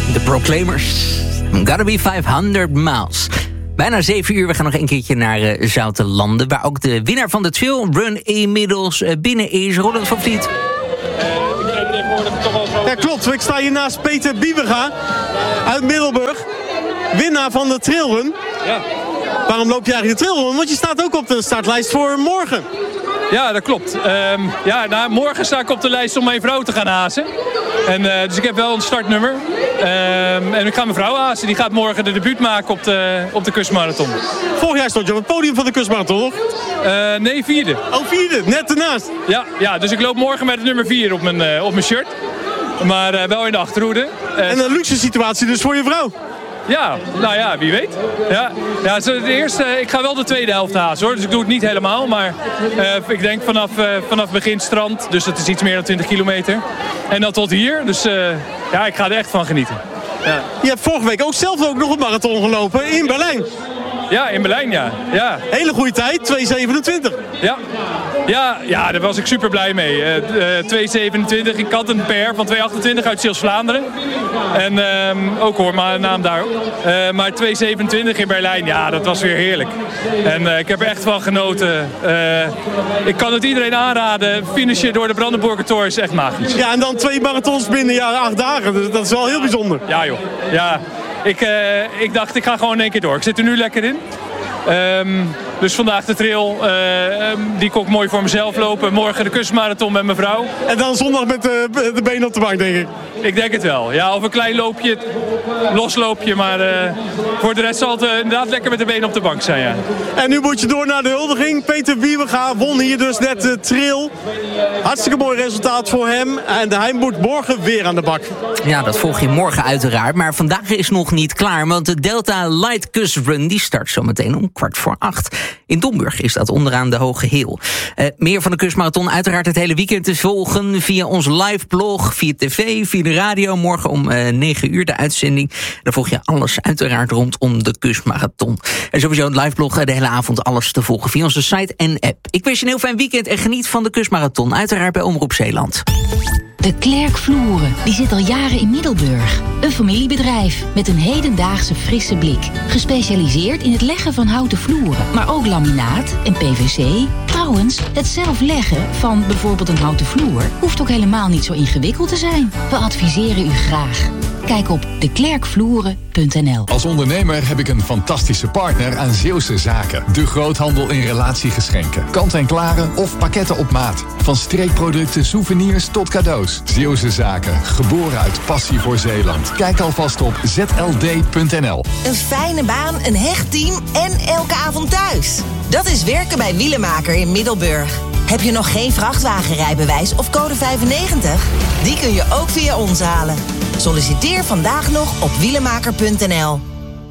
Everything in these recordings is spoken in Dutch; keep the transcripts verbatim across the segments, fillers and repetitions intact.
De Proclaimers. Gotta be vijfhonderd miles. Bijna zeven uur, we gaan nog een keertje naar uh, Zoutelanden... waar ook de winnaar van de trailrun inmiddels uh, binnen is. Roland van Vliet. Ja, klopt. Ik sta hier naast Peter Biebega uit Middelburg. Winnaar van de trailrun. Ja. Waarom loop je eigenlijk de trailrun? Want je staat ook op de startlijst voor morgen. Ja, dat klopt. Um, ja, nou, morgen sta ik op de lijst om mijn vrouw te gaan hazen. En, uh, dus ik heb wel een startnummer. Um, en ik ga mijn vrouw hazen. Die gaat morgen de debuut maken op de, op de kustmarathon. Vorig jaar stond je op het podium van de kustmarathon, toch? Uh, nee, vierde. Oh, vierde. Net ernaast. Ja, ja, dus ik loop morgen met het nummer vier op mijn, uh, op mijn shirt. Maar uh, wel in de achterhoede. Uh, en een luxe situatie dus voor je vrouw. Ja, nou ja, wie weet. Ja, ja, de eerste, ik ga wel de tweede helft hazen hoor, dus ik doe het niet helemaal. Maar uh, ik denk vanaf, uh, vanaf begin strand, dus dat is iets meer dan twintig kilometer. En dan tot hier, dus uh, ja, ik ga er echt van genieten. Ja. Je hebt vorige week ook zelf ook nog een marathon gelopen in Berlijn. Ja, in Berlijn, ja. ja. Hele goede tijd, twee zevenentwintig. Ja. Ja, ja, daar was ik super blij mee. Uh, uh, twee zevenentwintig, ik had een P R van twee achtentwintig uit Zeeuws-Vlaanderen. En uh, ook hoor, maar naam daar ook. Uh, maar twee zevenentwintig in Berlijn, ja, dat was weer heerlijk. En uh, ik heb er echt van genoten. Uh, ik kan het iedereen aanraden. Finishen door de Brandenburger Tor is echt magisch. Ja, en dan twee marathons binnen ja, acht dagen. Dus dat is wel heel bijzonder. Ja joh, ja. Ik, uh, ik dacht, ik ga gewoon in één keer door. Ik zit er nu lekker in. Um, dus vandaag de trail, uh, die kon ik mooi voor mezelf lopen. Morgen de kustmarathon met mijn vrouw. En dan zondag met de, de benen op de bank, denk ik. Ik denk het wel. Ja, of een klein loopje, losloopje. Maar uh, voor de rest zal het uh, inderdaad lekker met de benen op de bank zijn. Ja. En nu moet je door naar de huldiging. Peter Biebega won hier dus net de trail. Hartstikke mooi resultaat voor hem. En hij moet morgen weer aan de bak. Ja, dat volg je morgen uiteraard. Maar vandaag is nog niet klaar. Want de Delta Light Cus Run die start zometeen om kwart voor acht. In Domburg is dat onderaan de Hoge Heel. Uh, meer van de kustmarathon uiteraard het hele weekend te volgen via ons live blog, via tv, via de radio. Morgen om uh, negen uur de uitzending. Dan volg je alles uiteraard rondom de kustmarathon. En sowieso het live blog de hele avond alles te volgen via onze site en app. Ik wens je een heel fijn weekend en geniet van de kustmarathon. Uiteraard bij Omroep Zeeland. De Klerk Vloeren, die zit al jaren in Middelburg. Een familiebedrijf met een hedendaagse frisse blik. Gespecialiseerd in het leggen van houten vloeren, maar ook laminaat en P V C. Trouwens, het zelf leggen van bijvoorbeeld een houten vloer hoeft ook helemaal niet zo ingewikkeld te zijn. We adviseren u graag. Kijk op de klerk vloeren punt n l. Als ondernemer heb ik een fantastische partner aan Zeeuwse Zaken. De groothandel in relatiegeschenken. Kant-en-klare of pakketten op maat. Van streekproducten, souvenirs tot cadeaus. Zeeuwse Zaken. Geboren uit passie voor Zeeland. Kijk alvast op z l d punt n l. Een fijne baan, een hecht team en elke avond thuis. Dat is werken bij Wielemaker in Middelburg. Heb je nog geen vrachtwagenrijbewijs of code vijfennegentig? Die kun je ook via ons halen. Solliciteer vandaag nog op wielemaker punt n l.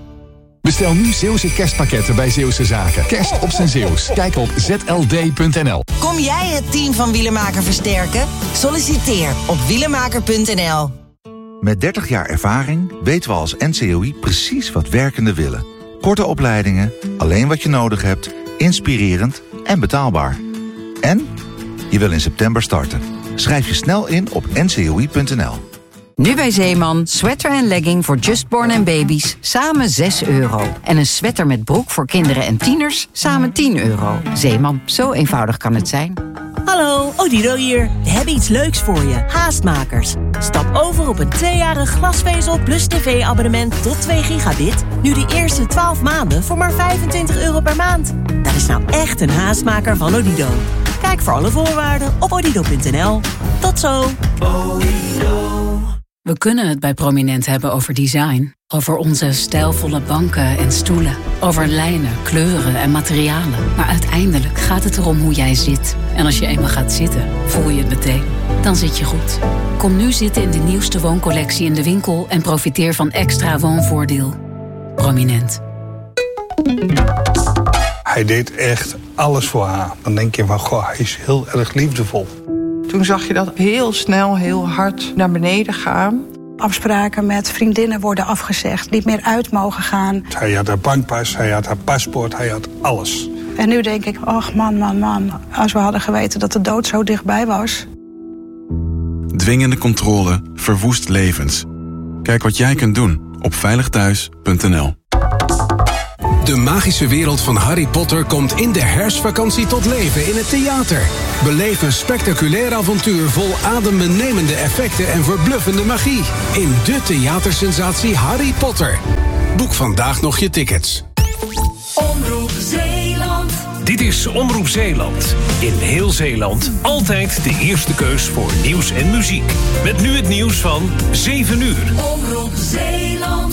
Bestel nu Zeeuwse kerstpakketten bij Zeeuwse Zaken. Kerst op zijn Zeeuws. Kijk op z l d punt n l. Kom jij het team van Wielemaker versterken? Solliciteer op wielemaker punt n l. Met dertig jaar ervaring weten we als N C O I precies wat werkenden willen. Korte opleidingen, alleen wat je nodig hebt, inspirerend en betaalbaar. En je wil in september starten. Schrijf je snel in op n c o i punt n l. Nu bij Zeeman, sweater en legging voor Justborn en baby's, samen zes euro. En een sweater met broek voor kinderen en tieners, samen tien euro. Zeeman, zo eenvoudig kan het zijn. Hallo, Odido hier. We hebben iets leuks voor je. Haastmakers. Stap over op een tweejarig glasvezel plus tv-abonnement tot twee gigabit. Nu de eerste twaalf maanden voor maar vijfentwintig euro per maand. Dat is nou echt een haastmaker van Odido. Kijk voor alle voorwaarden op odido punt n l. Tot zo. We kunnen het bij Prominent hebben over design. Over onze stijlvolle banken en stoelen. Over lijnen, kleuren en materialen. Maar uiteindelijk gaat het erom hoe jij zit. En als je eenmaal gaat zitten, voel je het meteen. Dan zit je goed. Kom nu zitten in de nieuwste wooncollectie in de winkel... en profiteer van extra woonvoordeel. Prominent. Hij deed echt alles voor haar. Dan denk je van, goh, hij is heel erg liefdevol. Toen zag je dat heel snel, heel hard naar beneden gaan. Afspraken met vriendinnen worden afgezegd, niet meer uit mogen gaan. Hij had haar bankpas, hij had haar paspoort, hij had alles. En nu denk ik, ach man, man, man, als we hadden geweten dat de dood zo dichtbij was. Dwingende controle verwoest levens. Kijk wat jij kunt doen op veilig thuis punt n l. De magische wereld van Harry Potter komt in de herfstvakantie tot leven in het theater. Beleef een spectaculair avontuur vol adembenemende effecten en verbluffende magie. In de theatersensatie Harry Potter. Boek vandaag nog je tickets. Omroep Zeeland. Dit is Omroep Zeeland. In heel Zeeland altijd de eerste keus voor nieuws en muziek. Met nu het nieuws van zeven uur. Omroep Zeeland.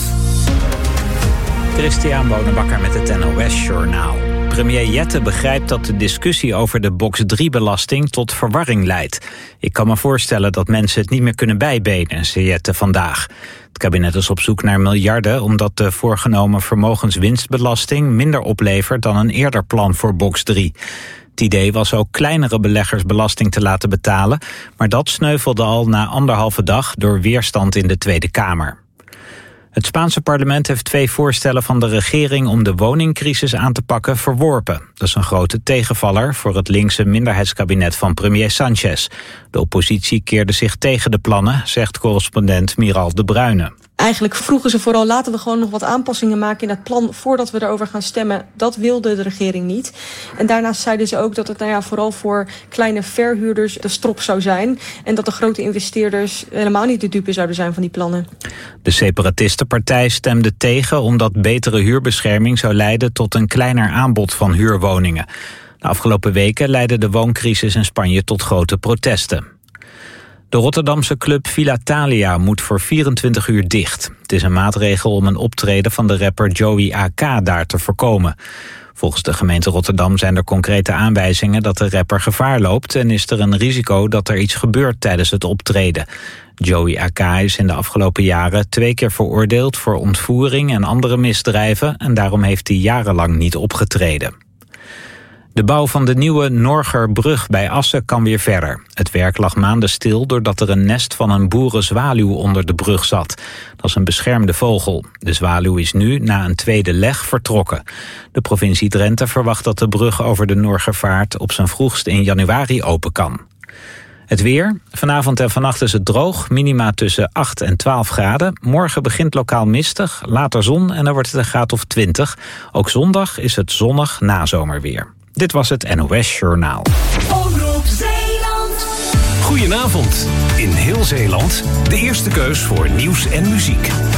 Christian Bonenbakker met het N O S-journaal. Premier Jette begrijpt dat de discussie over de box drie belasting tot verwarring leidt. Ik kan me voorstellen dat mensen het niet meer kunnen bijbenen, zei Jette vandaag. Het kabinet is op zoek naar miljarden omdat de voorgenomen vermogenswinstbelasting minder oplevert dan een eerder plan voor box drie. Het idee was ook kleinere beleggers belasting te laten betalen, maar dat sneuvelde al na anderhalve dag door weerstand in de Tweede Kamer. Het Spaanse parlement heeft twee voorstellen van de regering om de woningcrisis aan te pakken verworpen. Dat is een grote tegenvaller voor het linkse minderheidskabinet van premier Sánchez. De oppositie keerde zich tegen de plannen, zegt correspondent Miral de Bruyne. Eigenlijk vroegen ze vooral, laten we gewoon nog wat aanpassingen maken in het plan voordat we erover gaan stemmen. Dat wilde de regering niet. En daarnaast zeiden ze ook dat het nou ja, vooral voor kleine verhuurders de strop zou zijn. En dat de grote investeerders helemaal niet de dupe zouden zijn van die plannen. De separatistenpartij stemde tegen omdat betere huurbescherming zou leiden tot een kleiner aanbod van huurwoningen. De afgelopen weken leidde de wooncrisis in Spanje tot grote protesten. De Rotterdamse club Villa Thalia moet voor vierentwintig uur dicht. Het is een maatregel om een optreden van de rapper Joey A K daar te voorkomen. Volgens de gemeente Rotterdam zijn er concrete aanwijzingen dat de rapper gevaar loopt en is er een risico dat er iets gebeurt tijdens het optreden. Joey A K is in de afgelopen jaren twee keer veroordeeld voor ontvoering en andere misdrijven en daarom heeft hij jarenlang niet opgetreden. De bouw van de nieuwe Norgerbrug bij Assen kan weer verder. Het werk lag maanden stil doordat er een nest van een boerenzwaluw onder de brug zat. Dat is een beschermde vogel. De zwaluw is nu na een tweede leg vertrokken. De provincie Drenthe verwacht dat de brug over de Norgervaart op zijn vroegst in januari open kan. Het weer. Vanavond en vannacht is het droog. Minima tussen acht en twaalf graden. Morgen begint lokaal mistig, later zon en dan wordt het een graad of twintig. Ook zondag is het zonnig nazomerweer. Dit was het N O S-journaal. Omroep Zeeland. Goedenavond. In heel Zeeland de eerste keus voor nieuws en muziek.